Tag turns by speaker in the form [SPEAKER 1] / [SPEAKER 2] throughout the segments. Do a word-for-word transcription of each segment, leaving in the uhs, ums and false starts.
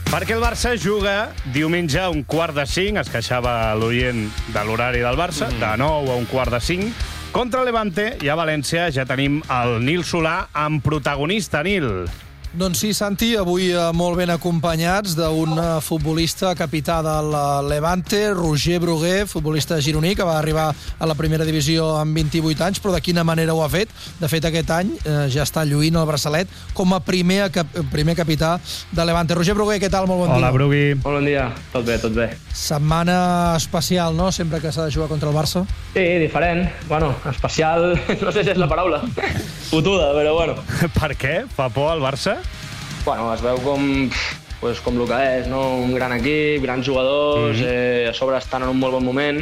[SPEAKER 1] Perquè el Barça juga diumenge a un quart de cinc, es queixava l'oient de l'horari del Barça, mm. de nou a un quart de cinc, contra Levante, i a València ja tenim el Nil Solà amb protagonista, Nil.
[SPEAKER 2] Doncs sí, Santi, avui molt ben acompanyats d'un futbolista capità del Levante, Roger Brugué, futbolista gironí, que va arribar a la primera divisió amb vint-i-vuit anys, però de quina manera ho ha fet. De fet, aquest any eh, ja està lluint el braçalet com a primer, cap, primer capità de Levante. Roger Brugué, què tal? Molt bon dia.
[SPEAKER 1] Hola, Brugui.
[SPEAKER 3] Molt bon dia. Tot bé, tot bé.
[SPEAKER 2] Setmana especial, no?, sempre que s'ha de jugar contra el Barça.
[SPEAKER 3] Sí, diferent. Bueno, especial, no sé si és la paraula. Fotuda, però bueno.
[SPEAKER 1] Per què? Fa por al Barça?
[SPEAKER 3] Bueno, es veu com, pues, com el que és, no? Un gran equip, grans jugadors, mm-hmm. eh, a sobre estan en un molt bon moment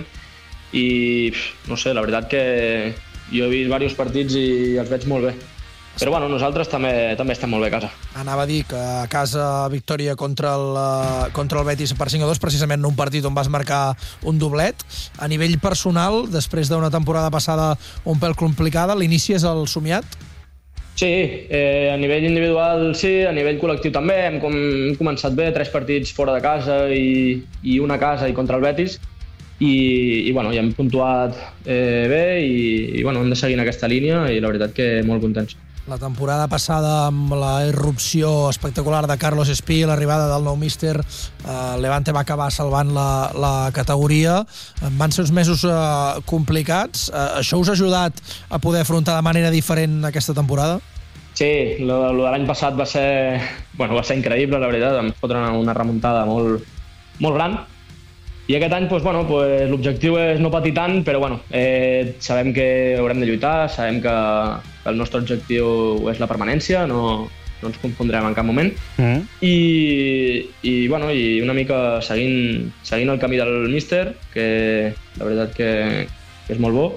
[SPEAKER 3] i, no sé, la veritat que jo he vist diversos partits i els veig molt bé. Però bueno, nosaltres també, també estem molt bé a casa.
[SPEAKER 2] Anava a dir que a casa victòria contra el, contra el Betis per cinc a dos, precisament en un partit on vas marcar un doblet. A nivell personal, després d'una temporada passada un pèl complicada, l'inici és el somiat?
[SPEAKER 3] Sí, eh, a nivell individual sí, a nivell col·lectiu també. Hem, com, hem començat bé, tres partits fora de casa i, i una a casa i contra el Betis. I, i bueno, ja hem puntuat eh, bé i, i bueno, hem de seguir en aquesta línia i la veritat que molt contents.
[SPEAKER 2] La temporada passada, amb la irrupció espectacular de Carlos Espí, l'arribada del nou míster, eh, Levante va acabar salvant la, la categoria. Van ser uns mesos eh, complicats. Eh, això us ha ajudat a poder afrontar de manera diferent aquesta temporada?
[SPEAKER 3] Sí, lo, lo de l'any passat va ser, bueno, va ser increïble, la veritat. Vam fotre una, una remuntada molt, molt gran. I aquest any, doncs, bueno, doncs, l'objectiu és no patir tant, però bueno, eh, sabem que haurem de lluitar, sabem que el nostre objectiu és la permanència, no, no ens confondrem en cap moment. Mm. I, i, bueno, i una mica seguint, seguint el camí del míster, que la veritat que, que és molt bo,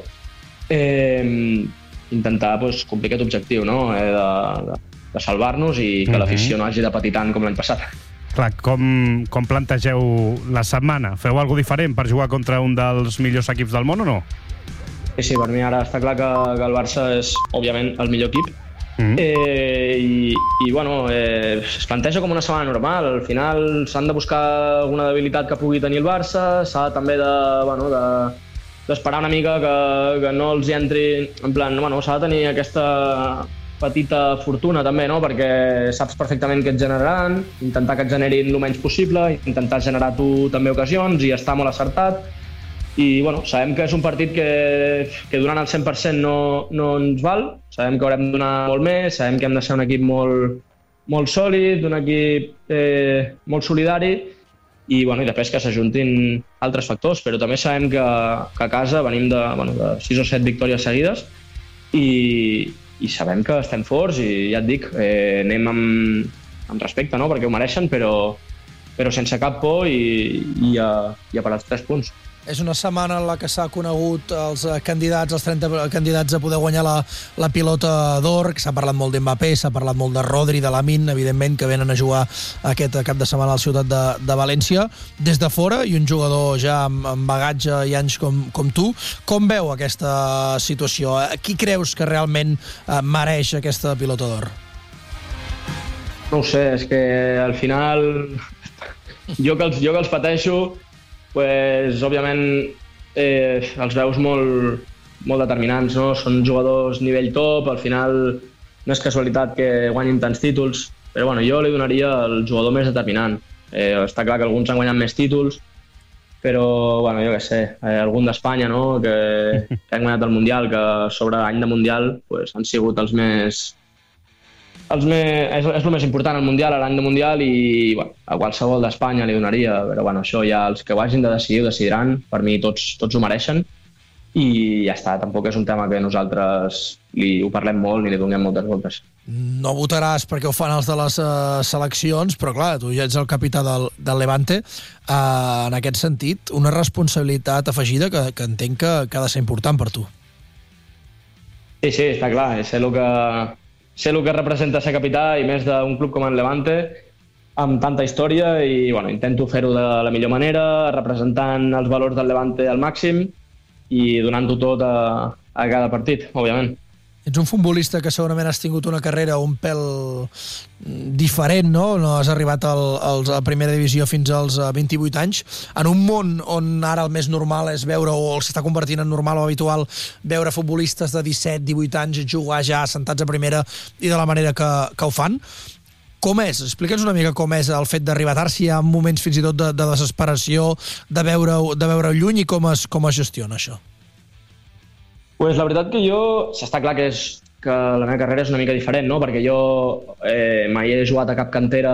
[SPEAKER 3] eh, intentar doncs, complir aquest objectiu, no? eh, de, de, de salvar-nos i que mm-hmm. l'afició no hagi de patir tant com l'any passat.
[SPEAKER 1] Clar, com, com plantegeu la setmana? Feu alguna diferent per jugar contra un dels millors equips del món o no?
[SPEAKER 3] Sí, sí, per mi ara està clar que, que el Barça és, òbviament, el millor equip. Mm-hmm. eh, i, i, bueno, eh, es planteja com una setmana normal. Al final s'han de buscar alguna debilitat que pugui tenir el Barça, s'ha també de, bueno, de, d'esperar una mica que, que no els hi entri... En plan, bueno, s'ha de tenir aquesta petita fortuna també, no? Perquè saps perfectament què et generaran, intentar que et generin el menys possible, intentar generar tu també ocasions i estar molt acertat. I bueno, sabem que és un partit que, que donant el cent per cent no, no ens val, sabem que haurem de donar molt més, sabem que hem de ser un equip molt, molt sòlid, un equip eh, molt solidari i, bueno, i després que s'ajuntin altres factors, però també sabem que, que a casa venim de, bueno, de sis o set victòries seguides i, i sabem que estem forts i ja et dic, eh, anem amb, amb respecte, no? Perquè ho mereixen, però, però sense cap por i, i, a, i a per als tres punts.
[SPEAKER 2] És una setmana en la que s'ha conegut els candidats, els trenta candidats a poder guanyar la, la pilota d'or, que s'ha parlat molt d'Mbappé, s'ha parlat molt de Rodri, de Lamine, evidentment, que venen a jugar aquest cap de setmana a la ciutat de, de València. Des de fora, i un jugador ja amb, amb bagatge i anys com, com tu, com veu aquesta situació? Qui creus que realment eh, mereix aquesta pilota d'or?
[SPEAKER 3] No ho sé, és que al final jo que els, jo que els pateixo, pues, òbviament eh, els veus molt, molt determinants, no? Són jugadors nivell top, al final no és casualitat que guanyin tants títols, però bueno, jo li donaria el jugador més determinant. Eh, està clar que alguns han guanyat més títols, però bueno, jo què sé, eh, algun d'Espanya, no? que, que han guanyat el Mundial, que sobre any de Mundial pues, han sigut els més... Els més, és, és el més important al Mundial, a l'any de Mundial, i bueno, a qualsevol d'Espanya li donaria, però bueno, això ja els que ho hagin de decidir ho decidiran, per mi tots, tots ho mereixen, i ja està, tampoc és un tema que nosaltres li, ho parlem molt ni li donem moltes voltes.
[SPEAKER 2] No votaràs perquè ho fan els de les uh, seleccions, però clar, tu ja ets el capità del, del Levante, uh, en aquest sentit, una responsabilitat afegida que, que entenc que, que ha de ser important per tu.
[SPEAKER 3] Sí, sí, està clar, sé el que... sé el que representa ser capità i més d'un club com el Levante amb tanta història i bueno, intento fer-ho de la millor manera, representant els valors del Levante al màxim i donant-ho tot a, a cada partit, òbviament.
[SPEAKER 2] Ets un futbolista que segurament has tingut una carrera un pèl diferent, no? No has arribat al, als, a primera divisió fins als vint-i-vuit anys. En un món on ara el més normal és veure, o s'està convertint en normal o habitual, veure futbolistes de disset, divuit anys jugar ja assentats a primera i de la manera que, que ho fan. Com és? Explica'ns una mica com és el fet d'arribar tard, si hi ha moments fins i tot de, de desesperació, de veure, de veure lluny, i com es, com es gestiona això?
[SPEAKER 3] Pues la veritat que jo, s'està clar que, és, que la meva carrera és una mica diferent, no? Perquè jo eh, mai he jugat a cap cantera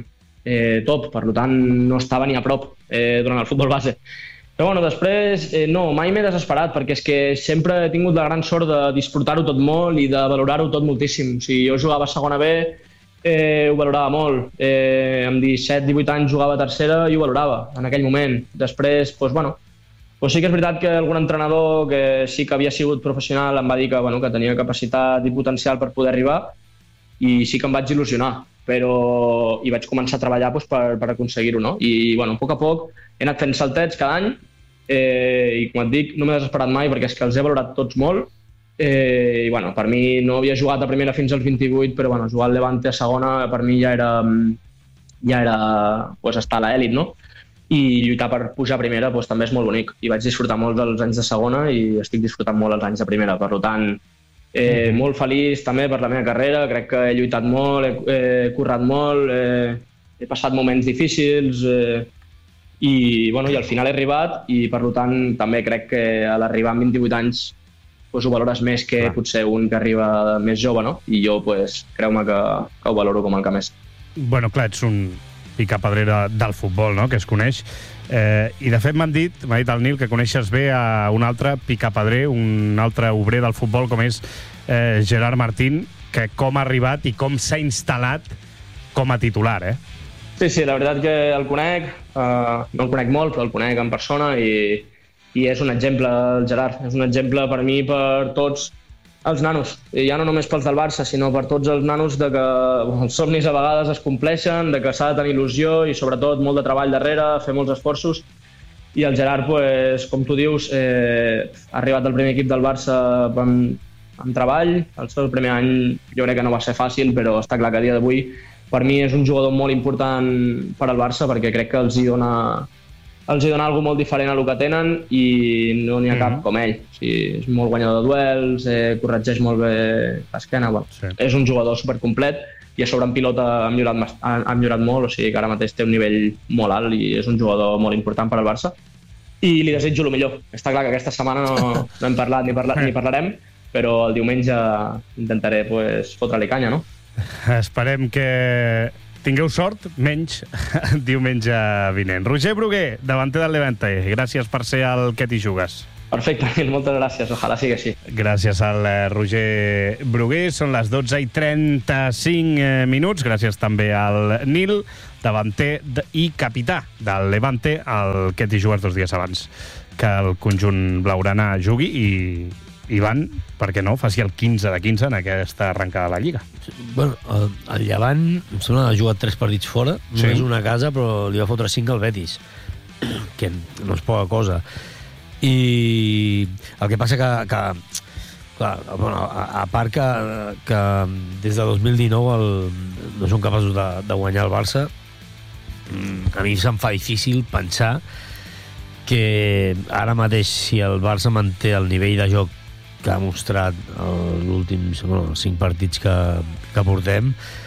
[SPEAKER 3] eh, top, per tant no estava ni a prop eh, durant el futbol base. Però bueno, després eh, no, mai m'he desesperat, perquè és que sempre he tingut la gran sort de disfrutar-ho tot molt i de valorar-ho tot moltíssim. O sigui, jo jugava a segona B, eh, ho valorava molt. Eh, amb disset divuit anys jugava a tercera i ho valorava en aquell moment. Després, doncs, bueno, Pues sí que és veritat que algun entrenador que sí que havia sigut professional em va dir que, bueno, que tenia capacitat i potencial per poder arribar, i sí que em vaig il·lusionar, però i vaig començar a treballar doncs, per, per aconseguir-ho, no? I bueno, a poc a poc he anat fent saltets cada any eh, i com et dic, no m'he desesperat mai perquè és que els he valorat tots molt eh, i bueno, per mi no havia jugat a primera fins als vint-i-vuit, però bueno, jugar al Levante a segona per mi ja era, ja era pues, estar a l'elit, no? I lluitar per pujar a primera doncs, també és molt bonic. I vaig disfrutar molt dels anys de segona i estic disfrutant molt els anys de primera. Per tant, eh, mm-hmm. molt feliç també per la meva carrera. Crec que he lluitat molt, he, he currat molt, eh, he passat moments difícils eh, i, bueno, i al final he arribat i per tant també crec que a l'arribar amb vint-i-vuit anys doncs, ho valores més que ah. potser un que arriba més jove, no? I jo, pues, creu-me que, que ho valoro com el que més.
[SPEAKER 1] Bueno, clar, ets un picapedrera del futbol, no?, que es coneix. Eh, I, de fet, m'han dit, m'ha dit el Nil, que coneixes bé a un altre picapedrer, un altre obrer del futbol, com és eh, Gerard Martín, que com ha arribat i com s'ha instal·lat com a titular, eh?
[SPEAKER 3] Sí, sí, la veritat que el conec, eh, no el conec molt, però el conec en persona i, i és un exemple, el Gerard, és un exemple per mi, per tots els nanos, i ja no només pels del Barça, sinó per tots els nanos de que els somnis a vegades es compleixen, de que s'ha de tenir il·lusió i sobretot molt de treball darrere, fer molts esforços. I el Gerard, pues, com tu dius, eh, ha arribat al primer equip del Barça amb, amb treball. El seu primer any jo crec que no va ser fàcil, però està clar que a dia d'avui per mi és un jugador molt important per al Barça perquè crec que els hi dona els hi dona alguna molt diferent a el que tenen i no n'hi ha cap mm-hmm. com ell. O sigui, és molt guanyador de duels, eh, corregeix molt bé l'esquena. Bueno, sí. És un jugador supercomplet i a sobre en pilota ha millorat, ha, ha millorat molt, o sigui que ara mateix té un nivell molt alt i és un jugador molt important per al Barça. I li desitjo el millor. Està clar que aquesta setmana no, no hem parlat ni, parla, ni parlarem, però el diumenge intentaré pues, fotre-li canya, no?
[SPEAKER 1] Esperem que tingueu sort, menys diumenge vinent. Roger Brugué, davanter del Levante, gràcies per ser el que t'hi jugues.
[SPEAKER 3] Perfecte, moltes gràcies, ojalà sigui així.
[SPEAKER 1] Gràcies al Roger Brugué, són les dotze i trenta-cinc minuts, gràcies també al Nil, davanter i capità del Levante, el que t'hi jugues dos dies abans que el conjunt blaugrana jugui i Ivan, per què no, faci el quinze de quinze en aquesta arrencada de la Lliga.
[SPEAKER 4] Bueno, el, el Llevant, em sembla que ha jugat tres partits fora, sí. No és una casa, però li va fotre cinc al Betis, que no és poca cosa. I el que passa que, que clar, bueno, a, a part que, que des de dos mil dinou el, no són capaços de, de guanyar el Barça, a mi se'm fa difícil pensar que ara mateix, si el Barça manté el nivell de joc que ha mostrat els últims bueno, cinc partits que, que portem,